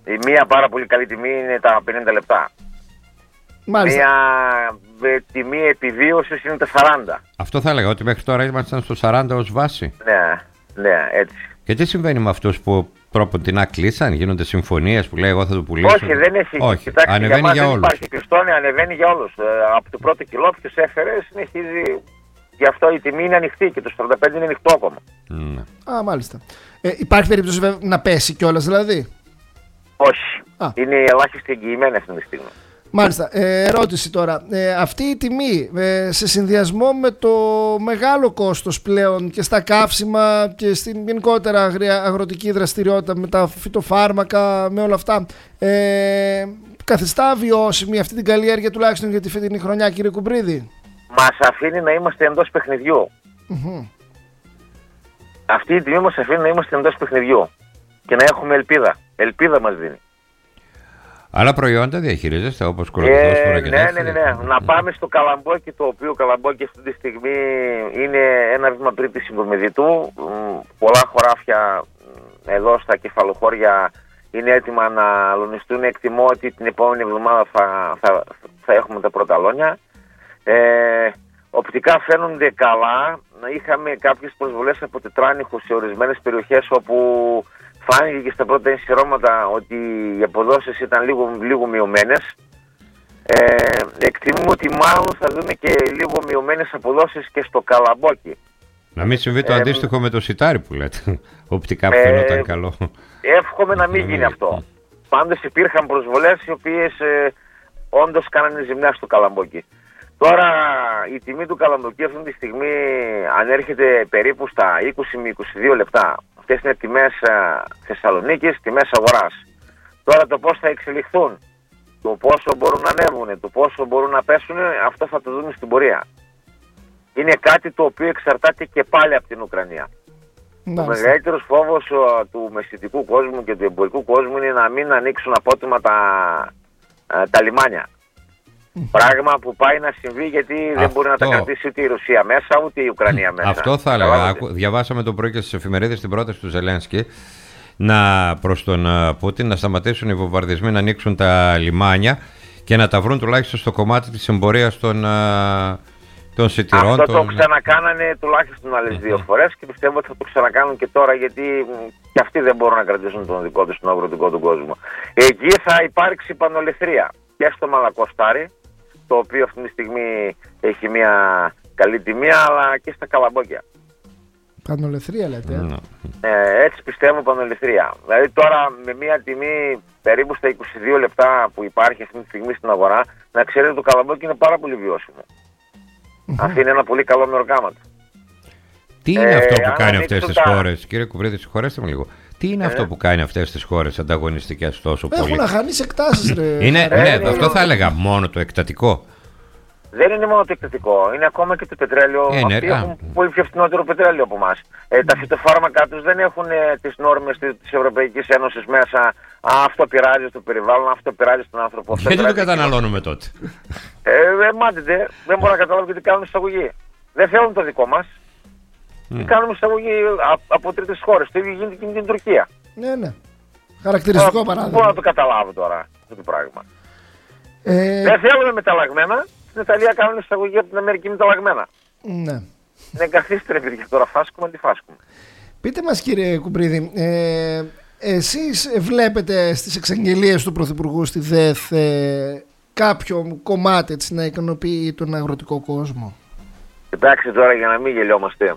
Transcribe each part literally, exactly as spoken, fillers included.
Η μία πάρα πολύ καλή τιμή είναι τα πενήντα λεπτά. Μάλιστα. Μία τιμή επιβίωσης είναι τα σαράντα. Αυτό θα έλεγα, ότι μέχρι τώρα ήμασταν στο σαράντα ως βάση. Ναι, ναι, έτσι. Και τι συμβαίνει με αυτούς που προποντινά κλείσαν, γίνονται συμφωνίες που λέει εγώ θα το πουλήσω? Όχι, δεν έχει. Όχι, κοιτάξτε, ανεβαίνει για, για δεν όλους. Υπάρχει κλειστόνι, ανεβαίνει για όλους. Ε, από το πρώτο κιλό ποιος έφερε συνεχίζει. Γι' αυτό η τιμή είναι ανοιχτή και το σαράντα πέντε είναι ανοιχτό ακόμα. Mm. Α, μάλιστα. Ε, υπάρχει περίπτωση βέβαια να πέσει κιόλας δηλαδή? Όχι. Α. Είναι ελάχιστη εγγυημένη αυτή τη στιγμή. Μάλιστα. Ε, ερώτηση τώρα. Ε, αυτή η τιμή ε, σε συνδυασμό με το μεγάλο κόστος πλέον και στα καύσιμα και στην γενικότερα αγροτική δραστηριότητα με τα φυτοφάρμακα, με όλα αυτά, ε, καθιστά βιώσιμη αυτή την καλλιέργεια τουλάχιστον για τη φετινή χρονιά, κύριε Κουμπρίδη? Μας αφήνει να είμαστε εντός παιχνιδιού. Mm-hmm. Αυτή η τιμή μας αφήνει να είμαστε εντός παιχνιδιού και να έχουμε ελπίδα. Ελπίδα μας δίνει. Άλλα προϊόντα διαχειρίζεστε όπως κοροϊδόσπορα ε, και ναι, τέτοια? ναι, ναι, ναι. Να πάμε στο καλαμπόκι, το οποίο καλαμπόκι αυτή τη στιγμή είναι ένα βήμα πριν τη συγκομιδητού. Πολλά χωράφια εδώ στα κεφαλοχώρια είναι έτοιμα να αλωνιστούν. Εκτιμώ ότι την επόμενη εβδομάδα θα, θα, θα έχουμε τα πρώτα αλόνια. Ε, οπτικά φαίνονται καλά. Είχαμε κάποιες προσβολές από τετράνιχους σε ορισμένες περιοχές όπου φάνηκε και στα πρώτα ενσυρώματα ότι οι αποδόσεις ήταν λίγο, λίγο μειωμένες. Ε, εκτιμούμε ότι μάλλον θα δούμε και λίγο μειωμένες αποδόσεις και στο καλαμπόκι. Να μην συμβεί το ε, αντίστοιχο με το σιτάρι που λέτε. Οπτικά που ε, φαινόταν καλό. Εύχομαι να μην γίνει αυτό. Πάντως υπήρχαν προσβολές οι οποίες ε, όντως κάνανε ζημιά στο καλαμπόκι. Τώρα η τιμή του καλαμπόκι αυτή τη στιγμή ανέρχεται περίπου στα είκοσι με είκοσι δύο λεπτά. Αυτές είναι τιμές α, Θεσσαλονίκης, τιμές αγοράς. Τώρα το πώς θα εξελιχθούν, το πόσο μπορούν να ανέβουν, το πόσο μπορούν να πέσουν, αυτό θα το δούμε στην πορεία. Είναι κάτι το οποίο εξαρτάται και πάλι από την Ουκρανία. Ο μεγαλύτερος φόβος α, του μεσητικού κόσμου και του εμπορικού κόσμου είναι να μην ανοίξουν απότομα τα, α, τα λιμάνια. Πράγμα που πάει να συμβεί γιατί αυτό δεν μπορεί να τα κρατήσει ούτε η Ρωσία μέσα ούτε η Ουκρανία μέσα. Αυτό θα έλεγα. Διαβάσαμε το πρωί και στις εφημερίδες την πρόταση του Ζελένσκι να, προς τον Πούτιν να σταματήσουν οι βομβαρδισμοί, να ανοίξουν τα λιμάνια και να τα βρουν τουλάχιστον στο κομμάτι της εμπορίας των, των σιτηρών. Αυτό των... το ξανακάνανε τουλάχιστον άλλες δύο φορές και πιστεύω ότι θα το ξανακάνουν και τώρα γιατί και αυτοί δεν μπορούν να κρατήσουν τον δικό τους, τον αγροτικό του κόσμο. Εκεί θα υπάρξει πανολεθρία και στο Μαλακοστάρι, το οποίο αυτή τη στιγμή έχει μια καλή τιμή, αλλά και στα καλαμπόκια. Πανολεθρία λέτε. Mm. Ε, έτσι πιστεύω πανολεθρία. Δηλαδή τώρα με μια τιμή περίπου στα είκοσι δύο λεπτά που υπάρχει αυτή τη στιγμή στην αγορά, να ξέρετε το καλαμπόκι είναι πάρα πολύ βιώσιμο. Mm-hmm. Αφήνει ένα πολύ καλό μεροκάματο. Τι είναι ε, αυτό που κάνει αυτές τις τα... χώρες, κύριε Κουμπρίδη, συγχωρέστε με λίγο. Τι είναι ε. αυτό που κάνει αυτές τις χώρες ανταγωνιστικές τόσο Έχουν πολύ? Έχουν να χάνεις εκτάσεις ρε. Είναι, ε, ναι, είναι, αυτό θα έλεγα μόνο το εκτατικό. Δεν είναι μόνο το εκτατικό, είναι ακόμα και το πετρέλαιο. Είναι, Αυτοί α. έχουν πολύ πιο φθηνότερο πετρέλαιο από εμάς. Ε, τα φυτοφάρμακα τους δεν έχουν ε, τις νόρμες της Ευρωπαϊκής Ένωσης μέσα. Α, αυτό πειράζει στο περιβάλλον, αυτό πειράζει στον άνθρωπο. Γιατί το καταναλώνουμε τότε? Ε, δεν μάτετε, δεν μπορώ να καταλάβω γιατί κάνουν εισαγωγή. Δεν θέλουν το δικό μας. Mm. Και κάνουμε εισαγωγή από τρίτες χώρες. Το ίδιο γίνεται και με την Τουρκία. Ναι, ναι. Χαρακτηριστικό Α, παράδειγμα. Μπορώ να το καταλάβω τώρα αυτό το πράγμα. Ε... Δεν θέλουμε μεταλλαγμένα. Στην Ιταλία κάνουν εισαγωγή από την Αμερική μεταλλαγμένα. Ναι. Ναι, καθίστε ρε παιδιά, τώρα φάσκουμε, αντιφάσκουμε. Πείτε μας κύριε Κουμπρίδη, ε, εσείς βλέπετε στις εξαγγελίες του Πρωθυπουργού στη ΔΕΘ ε, κάποιο κομμάτι έτσι, να ικανοποιεί τον αγροτικό κόσμο? Κοιτάξτε τώρα για να μην γελιόμαστε.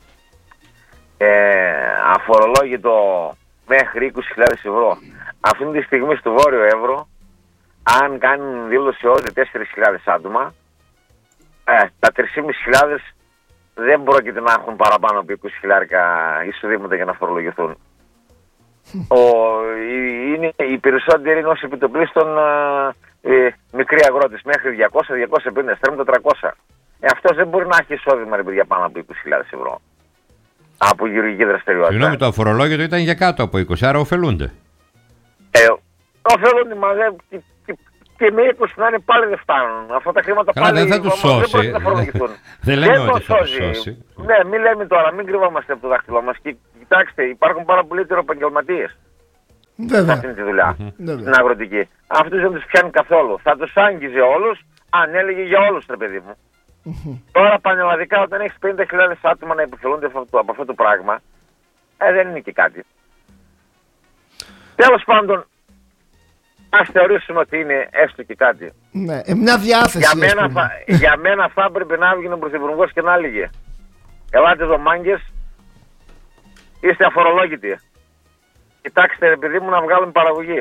Ε, αφορολόγητο μέχρι είκοσι χιλιάδες ευρώ. Αυτή τη στιγμή στο Βόρειο Εύρο, αν κάνουν δήλωση όλοι τέσσερις χιλιάδες άτομα, ε, τα τρεις χιλιάδες πεντακόσιες δεν πρόκειται να έχουν παραπάνω από είκοσι χιλιάδες εισοδήματα για να φορολογηθούν. Ο, είναι, οι περισσότεροι είναι ως επιτοπλίστων ε, μικροί αγρότες μέχρι διακόσια, διακόσια πενήντα, στρέμματα τριακόσια. Ε, αυτός δεν μπορεί να έχει εισόδημα ρε παιδιά πάνω από είκοσι χιλιάδες ευρώ από γεωργική δραστηριότητα. Συγγνώμη, το αφορολόγητο ήταν για κάτω από είκοσι, άρα ωφελούνται. Ε, ωφελούνται, μα δεν... Και με είκοσι να είναι πάλι δεν φτάνουν. Αυτά τα χρήματα Καλά, πάλι δεν θα τους σώσει. Δεν, δεν, δεν λέμε ότι θα τους σώσει. Ναι, μην λέμε τώρα, μην κρυβόμαστε από το δάχτυλό μας. Και κοιτάξτε, υπάρχουν πάρα πολλοί επαγγελματίες. Βέβαια. σε αυτή τη δουλειά, Mm-hmm. στην αγροτική. Αυτούς δεν τους πιάνει καθόλου. Θα τους άγγιζε όλους αν έλεγε για όλους, ρε παιδί μου. Mm-hmm. Τώρα πανελλαδικά, όταν έχεις πενήντα χιλιάδες άτομα να υποφελούνται από αυτό το πράγμα, ε, δεν είναι και κάτι. Τέλος πάντων, ας θεωρήσουμε ότι είναι έστω και κάτι. Ναι, ε, μια διάθεση. Για μένα, θα, για μένα θα έπρεπε να έβγαινε ο Πρωθυπουργός και να έλεγε: ελάτε εδώ μάγκες, είστε αφορολόγητοι. Κοιτάξτε, ρε παιδί μου, να βγάλουμε παραγωγή.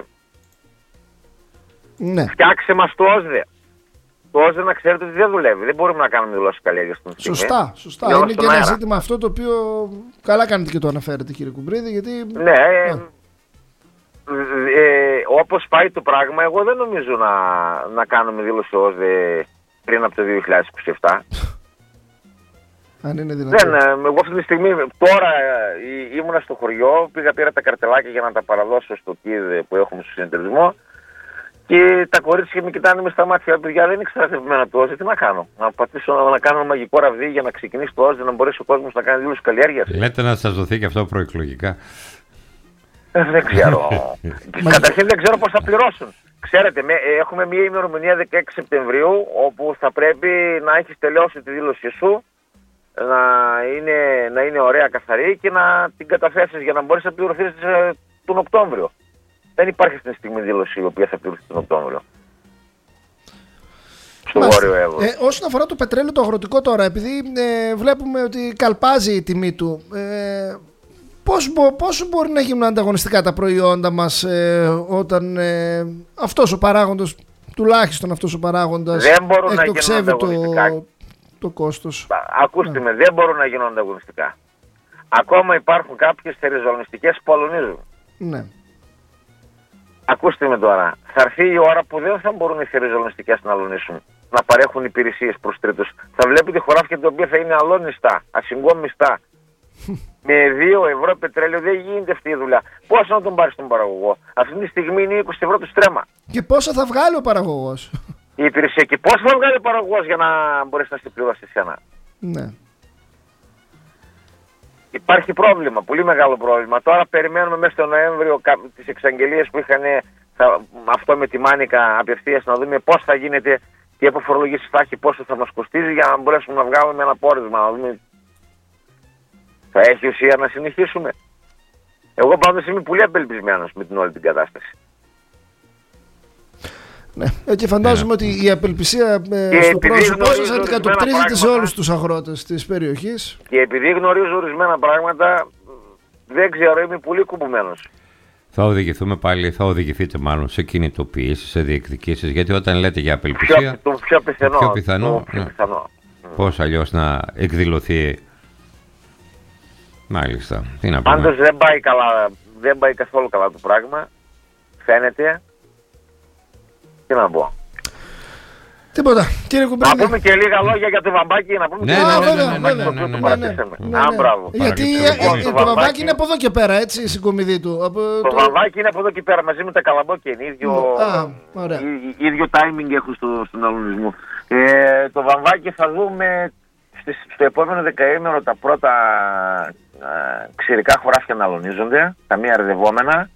Ναι. Φτιάξε μας το ΟΣΔΕ. Το ΟΣΔΕ να ξέρετε ότι δεν δουλεύει. Δεν μπορούμε να κάνουμε δηλώσεις καλλιέργειας στην στιγμή. Σωστά, σωστά. Είναι και ένα αέρα. Ζήτημα αυτό το οποίο καλά κάνετε και το αναφέρετε, κύριε Κουμπρίδη, γιατί... Ναι, ε, ε, ε, όπως πάει το πράγμα, εγώ δεν νομίζω να, να κάνουμε δήλωση ΟΣΔΕ πριν από το δύο χιλιάδες είκοσι επτά. Αν είναι δυνατόν. Δεν, εγώ αυτή τη στιγμή, τώρα ε, ήμουνα στο χωριό, πήγα πήρα τα καρτελάκια για να τα παραδώσω στο ΚΙΔ που έχουμε στο συνεταιρισμό και τα κορίτσια με κοιτάνε με στα μάτια. Παιδιά, δεν είναι εξτρατευμένα το ΟΣΔΕ, τι να κάνω. Να πατήσω να, να κάνω ένα μαγικό ραβδί για να ξεκινήσει το ΟΣΔΕ, να μπορέσει ο κόσμος να κάνει δήλωση καλλιέργειας. Λέτε να σας δοθεί και αυτό προεκλογικά. Ε, δεν ξέρω. Καταρχήν δεν ξέρω πώς θα πληρώσουν. Ξέρετε, με, έχουμε μια ημερομηνία δεκαέξι Σεπτεμβρίου όπου θα πρέπει να έχεις τελειώσει τη δήλωσή σου, να είναι, να είναι ωραία καθαρή και να την καταθέσεις για να μπορείς να πληρωθείς ε, τον Οκτώβριο. Δεν υπάρχει αυτή τη στιγμή δήλωση η οποία θα πληρωθεί τον Οκτώβριο. Στο Βόρειο Εύρο. Ε, όσον αφορά το πετρέλαιο το αγροτικό τώρα, επειδή ε, βλέπουμε ότι καλπάζει η τιμή του, ε, πώς, πώς μπορεί να γίνουν ανταγωνιστικά τα προϊόντα μας ε, όταν ε, αυτός ο παράγοντας, τουλάχιστον αυτός ο παράγοντας, εκτοξεύει το, το κόστος. Ακούστε με, δεν μπορούν να γίνουν ανταγωνιστικά. Ακόμα υπάρχουν κάποιες θεριζολιστικές που αλωνίζουν. Ναι. Ακούστε με τώρα, θα έρθει η ώρα που δεν θα μπορούν οι θεριζολιστικές να αλωνίσουν, να παρέχουν υπηρεσίες προς τρίτους. Θα βλέπετε χωράφια τα οποία θα είναι αλώνιστα, ασυγκόμιστα. Με δύο ευρώ πετρέλαιο δεν γίνεται αυτή η δουλειά. Πόσο να τον πάρει τον παραγωγό? Αυτή τη στιγμή είναι είκοσι ευρώ το στρέμμα. Και πόσα θα βγάλει ο παραγωγός? Η υπηρεσία και πόσο θα βγάλει ο παραγωγός για να μπορέσει να σε πληρώσει εσένα? Ναι. Υπάρχει πρόβλημα, πολύ μεγάλο πρόβλημα. Τώρα περιμένουμε μέσα στο Νοέμβριο τις εξαγγελίες που είχαν θα, αυτό με τη Μάνικα απευθείας, να δούμε πώς θα γίνεται, τι αποφορολογήσεις θα έχει, πόσο θα μας κοστίζει για να μπορέσουμε να βγάλουμε ένα πόρισμα, να δούμε θα έχει ουσία να συνεχίσουμε. Εγώ πάντως είμαι πολύ απελπισμένος με την όλη την κατάσταση. Ναι, και φαντάζομαι yeah. ότι η απελπισία ε, στο πρόσωπό σας αντικατοπτρίζεται σε όλους τους αγρότες της περιοχής. Και επειδή γνωρίζω ορισμένα πράγματα, δεν ξέρω, είμαι πολύ κουμπωμένος. Θα οδηγηθούμε πάλι, θα οδηγηθείτε μάλλον σε κινητοποιήσεις, σε διεκδικήσεις, γιατί όταν λέτε για απελπισία, πιο, το πιο πιθανό, το πιο πιθανό, το πιο ναι. πιθανό. Πώς αλλιώς να εκδηλωθεί. Μάλιστα, τι να πούμε. Πάντως δεν πάει καλά, δεν πάει καθόλου καλά το πράγμα, φαίνεται. Τι να πω. Τίποτα, κύριε Κουμπρίδη. Να πούμε και λίγα λόγια για το βαμβάκι, να πούμε ναι, και ναι, λίγα ναι, ναι, λόγια ναι, για ναι, το ναι, βαμβάκι. Α, μπράβο. Γιατί το βαμβάκι είναι από εδώ και πέρα, έτσι, η συγκομιδή του. Το βαμβάκι είναι από εδώ και πέρα, μαζί με τα καλαμπόκια είναι ίδιο timing έχουν στον αλωνισμό. Το βαμβάκι θα δούμε στο επόμενο δεκαήμερο τα πρώτα ξηρικά χωράφια να αλωνίζονται, τα μία αρδευόμενα.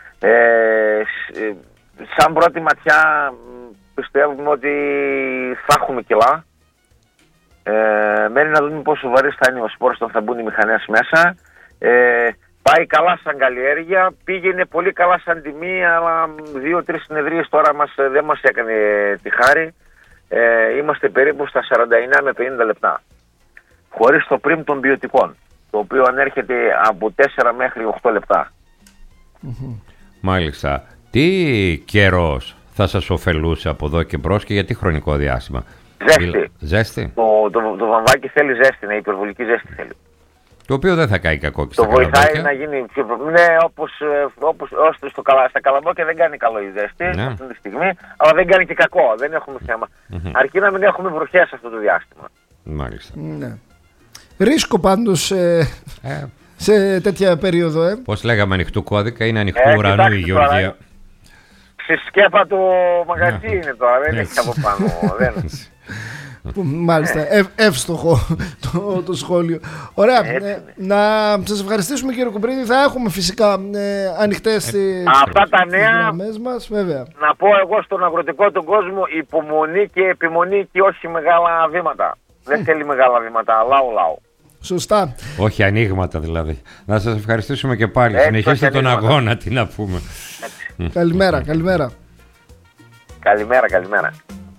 Σαν πρώτη ματιά πιστεύουμε ότι θα έχουμε κιλά. Ε, μένει να δούμε πόσο βαρύς θα είναι ο σπόρος όταν θα μπουν οι μηχανές μέσα. Ε, πάει καλά σαν καλλιέργεια, πήγαινε πολύ καλά σαν τιμή, αλλά δύο-τρεις συνεδρίες τώρα μας, δεν μας έκανε τη χάρη. Ε, είμαστε περίπου στα σαράντα εννέα με πενήντα λεπτά. Χωρίς το πριμ των ποιοτικών, το οποίο ανέρχεται από τέσσερα μέχρι οκτώ λεπτά. Mm-hmm. Μάλιστα. Τι καιρός θα σας ωφελούσε από εδώ και μπρος και για τι χρονικό διάστημα? Ζέστη. Ζέστη. Το, το, το βαμβάκι θέλει ζέστη, είναι υπερβολική ζέστη θέλει. Το οποίο δεν θα κάνει κακό και το στα καλαμπόκια. Το βοηθάει να γίνει πιο... Ναι, όπως, όπως στο, στα καλαμπόκια δεν κάνει καλό η ζέστη ναι. αυτή τη στιγμή, αλλά δεν κάνει και κακό, δεν έχουμε θέμα. Mm-hmm. Αρκεί να μην έχουμε βροχές αυτό το διάστημα. Μάλιστα. Ναι. Ρίσκο πάντως ε, ε. σε τέτοια περίοδο. Ε. Πώς λέγαμε, ανοιχτού κώδικα, είναι ανοιχτού ε, ουρανού η Γεωργία. Στη σκέπα το μαγαζί είναι τώρα, δεν έχει από πάνω. δεν. Μάλιστα, ευ, εύστοχο το, το σχόλιο. Ωραία, ε, να σας ευχαριστήσουμε κύριε Κουμπρίδη. Θα έχουμε φυσικά ε, ανοιχτές ε, αυτά τα νέα γραμμές μας, βέβαια. Να πω εγώ στον αγροτικό τον κόσμο, υπομονή και επιμονή και όχι μεγάλα βήματα. Δεν θέλει μεγάλα βήματα, λαού λαού. Σωστά. Όχι ανοίγματα δηλαδή. Να σας ευχαριστήσουμε και πάλι. Έτσι, συνεχίστε τον αγώνα, τι να πούμε. Καλημέρα, καλημέρα. Καλημέρα, καλημέρα.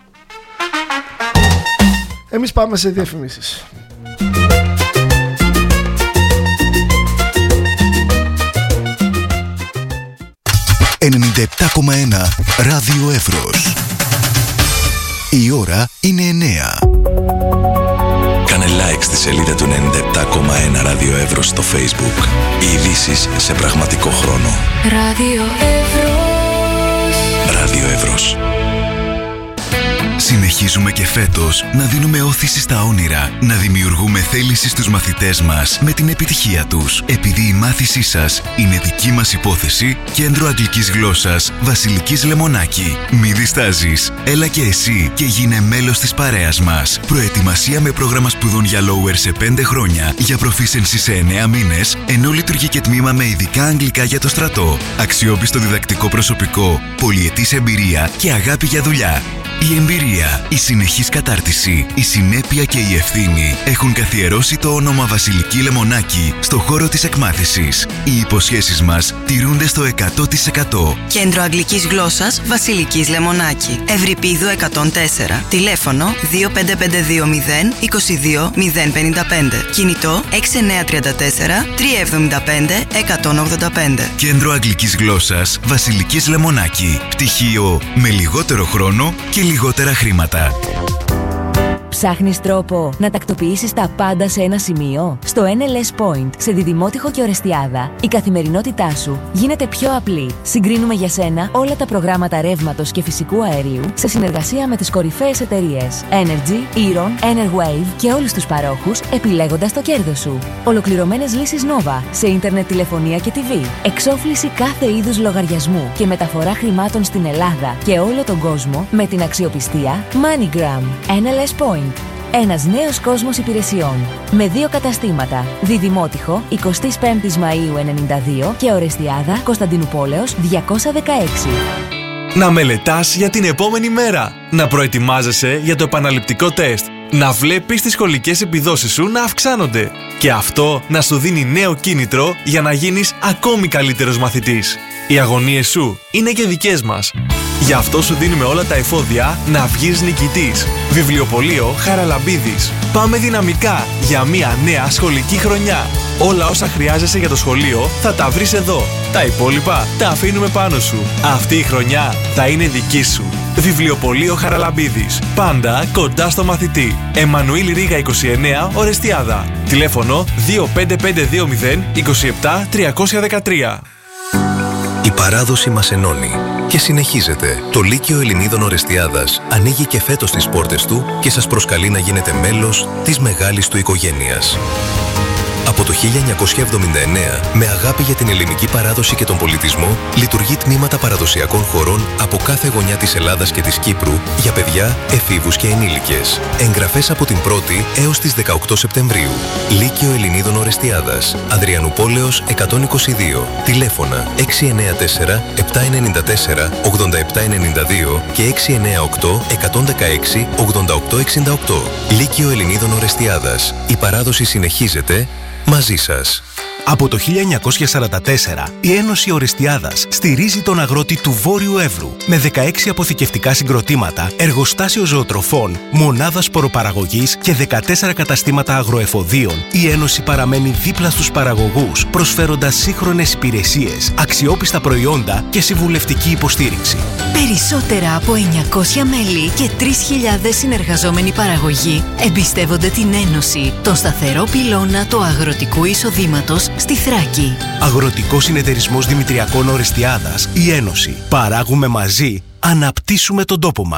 Εμείς πάμε σε διαφημίσεις. ενενήντα επτά κόμμα ένα Ράδιο Εύρος. Η ώρα είναι εννιά. Κάνε like στη σελίδα του ενενήντα επτά κόμμα ένα Ράδιο Εύρος στο Facebook. Οι ειδήσεις σε πραγματικό χρόνο. Ράδιο Εύρος. Ράδιο Εύρος. Συνεχίζουμε και φέτος να δίνουμε όθηση στα όνειρα, να δημιουργούμε θέληση στους μαθητές μας με την επιτυχία τους. Επειδή η μάθησή σας είναι δική μας υπόθεση, Κέντρο Αγγλικής Γλώσσας Βασιλικής Λεμονάκη. Μη διστάζεις, έλα και εσύ και γίνε μέλος της παρέας μας. Προετοιμασία με πρόγραμμα σπουδών για Lower σε πέντε χρόνια, για Proficiency σε εννέα μήνες, ενώ λειτουργεί και τμήμα με ειδικά αγγλικά για το στρατό. Αξιόπιστο διδακτικό προσωπικό, πολυετής εμπειρία και αγάπη για δουλειά. Η εμπειρία, η συνεχής κατάρτιση, η συνέπεια και η ευθύνη έχουν καθιερώσει το όνομα Βασιλική Λεμονάκη στο χώρο της εκμάθησης. Οι υποσχέσεις μας τηρούνται στο εκατό τοις εκατό. Κέντρο Αγγλικής Γλώσσας Βασιλικής Λεμονάκη. Ευρυπίδου εκατόν τέσσερα. Τηλέφωνο δύο πέντε πέντε δύο μηδέν είκοσι δύο μηδέν πενήντα πέντε. Κινητό έξι εννιά τρία τέσσερα τρία εβδομήντα πέντε εκατόν ογδόντα πέντε. Κέντρο Αγγλικής Γλώσσας Βασιλικής Λεμονάκη. Πτυχίο με λιγότερο χρόνο και λιγότερα χρήματα. Ψάχνεις τρόπο να τακτοποιήσεις τα πάντα σε ένα σημείο? Στο εν ελ ες Point, σε Διδημότυχο και Ορεστιάδα, η καθημερινότητά σου γίνεται πιο απλή. Συγκρίνουμε για σένα όλα τα προγράμματα ρεύματος και φυσικού αερίου σε συνεργασία με τις κορυφαίες εταιρείες Energy, Eron, Enerwave και όλους τους παρόχους, επιλέγοντας το κέρδος σου. Ολοκληρωμένες λύσεις Nova σε ίντερνετ, τηλεφωνία και τι βι. Εξόφληση κάθε είδους λογαριασμού και μεταφορά χρημάτων στην Ελλάδα και όλο τον κόσμο με την αξιοπιστία MoneyGram. εν ελ ες Point. Ένας νέος κόσμος υπηρεσιών. Με δύο καταστήματα. Διδημότυχο, εικοστή πέμπτη Μαΐου ενενήντα δύο και Ορεστιάδα, Κωνσταντινούπολεως διακόσια δεκαέξι. Να μελετάς για την επόμενη μέρα. Να προετοιμάζεσαι για το επαναληπτικό τεστ. Να βλέπεις τις σχολικές επιδόσεις σου να αυξάνονται. Και αυτό να σου δίνει νέο κίνητρο για να γίνεις ακόμη καλύτερος μαθητής. Οι αγωνίες σου είναι και δικές μας. Γι' αυτό σου δίνουμε όλα τα εφόδια να βγεις νικητής. Βιβλιοπωλείο Χαραλαμπίδης. Πάμε δυναμικά για μια νέα σχολική χρονιά. Όλα όσα χρειάζεσαι για το σχολείο θα τα βρεις εδώ. Τα υπόλοιπα τα αφήνουμε πάνω σου. Αυτή η χρονιά θα είναι δική σου. Βιβλιοπωλείο Χαραλαμπίδης. Πάντα κοντά στο μαθητή. Εμμανουήλ Ρίγα είκοσι εννέα, Ορεστιάδα. Τηλέφωνο δύο πέντε πέντε δύο μηδέν είκοσι επτά τριακόσια δεκατρία. Η παράδοση μας ενώνει και συνεχίζεται. Το Λύκειο Ελληνίδων Ορεστιάδας ανοίγει και φέτος τις πόρτες του και σας προσκαλεί να γίνετε μέλος της μεγάλης του οικογένειας. Από το χίλια εννιακόσια εβδομήντα εννέα, με αγάπη για την ελληνική παράδοση και τον πολιτισμό, λειτουργεί τμήματα παραδοσιακών χορών από κάθε γωνιά της Ελλάδας και της Κύπρου για παιδιά, εφήβους και ενήλικες. Εγγραφές από την πρώτη έως τις δεκαοκτώ Σεπτεμβρίου. Λύκειο Ελληνίδων Ορεστιάδας, Ανδριανουπόλεως εκατόν είκοσι δύο. Τηλέφωνα έξι εννιά τέσσερα επτά εννιά τέσσερα ογδόντα επτά ενενήντα δύο και έξι εννιά οκτώ εκατόν δεκαέξι ογδόντα οκτώ εξήντα οκτώ. Λύκειο Ελληνίδων Ορεστιάδας. Η παράδοση συνεχίζεται μαζί σας. Από το χίλια εννιακόσια σαράντα τέσσερα, η Ένωση Ορεστιάδας στηρίζει τον αγρότη του Βόρειου Εύρου με δεκαέξι αποθηκευτικά συγκροτήματα, εργοστάσιο ζωοτροφών, μονάδα σποροπαραγωγής και δεκατέσσερα καταστήματα αγροεφοδίων. Η Ένωση παραμένει δίπλα στους παραγωγούς, προσφέροντας σύγχρονες υπηρεσίες, αξιόπιστα προϊόντα και συμβουλευτική υποστήριξη. Περισσότερα από εννιακόσια μέλη και τρεις χιλιάδες συνεργαζόμενοι παραγωγοί εμπιστεύονται την Ένωση, τον σταθερό πυλώνα του αγροτικού εισοδήματος στη Θράκη. Αγροτικός Συνεταιρισμός Δημητριακών Ορεστιάδας, η Ένωση. Παράγουμε μαζί, αναπτύσσουμε τον τόπο μας.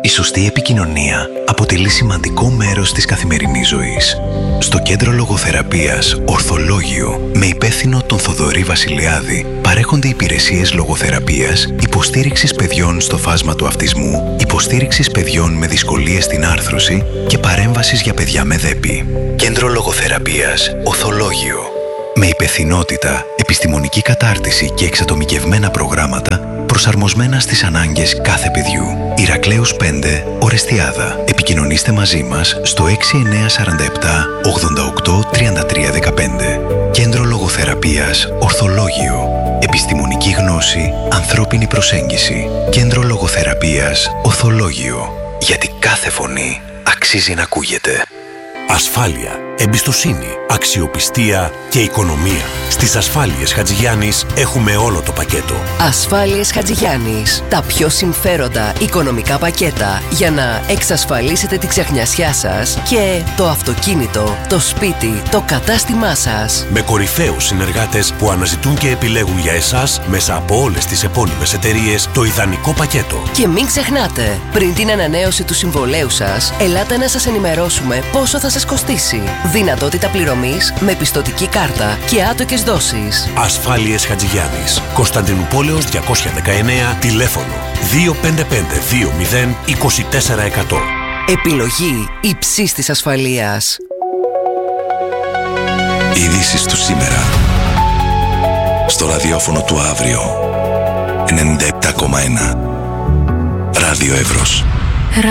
Η σωστή επικοινωνία αποτελεί σημαντικό μέρος της καθημερινής ζωής. Στο Κέντρο Λογοθεραπείας Ορθολόγιο, με υπεύθυνο τον Θοδωρή Βασιλιάδη, παρέχονται υπηρεσίες λογοθεραπείας, υποστήριξης παιδιών στο φάσμα του αυτισμού, υποστήριξης παιδιών με δυσκολίες στην άρθρωση και παρέμβασης για παιδιά με δέπη. Κέντρο Λογοθεραπείας Ορθολόγιο. Με υπευθυνότητα, επιστημονική κατάρτιση και εξατομικευμένα προγράμματα προσαρμοσμένα στις ανάγκες κάθε παιδιού. Ηρακλέους πέντε, Ορεστιάδα. Επικοινωνήστε μαζί μας στο έξι εννιά τέσσερα επτά ογδόντα οκτώ τριάντα τρία δεκαπέντε. Κέντρο Λογοθεραπείας Ορθολόγιο. Επιστημονική γνώση, ανθρώπινη προσέγγιση. Κέντρο Λογοθεραπείας Ορθολόγιο. Γιατί κάθε φωνή αξίζει να ακούγεται. Ασφάλεια, εμπιστοσύνη, αξιοπιστία και οικονομία. Στις Ασφάλειες Χατζηγιάννης έχουμε όλο το πακέτο. Ασφάλειες Χατζηγιάννης. Τα πιο συμφέροντα οικονομικά πακέτα για να εξασφαλίσετε τη ξεχνιασιά σας και το αυτοκίνητο, το σπίτι, το κατάστημά σας. Με κορυφαίους συνεργάτες που αναζητούν και επιλέγουν για εσάς μέσα από όλες τις επώνυμες εταιρείες το ιδανικό πακέτο. Και μην ξεχνάτε, πριν την ανανέωση του συμβολέου σας, ελάτε να σας ενημερώσουμε πόσο θα σας κοστίσει. Δυνατότητα πληρωμής με πιστωτική κάρτα και άτοκες δόσεις. Ασφάλειες Χατζηγιάννης. Κωνσταντινούπολεως διακόσια δεκαεννέα, τηλέφωνο δύο πέντε πέντε δύο μηδέν είκοσι τέσσερα εκατό. Επιλογή υψής της ασφαλείας. Ειδήσεις του σήμερα. Στο ραδιόφωνο του αύριο. ενενήντα επτά κόμμα ένα. Ράδιο Εύρος.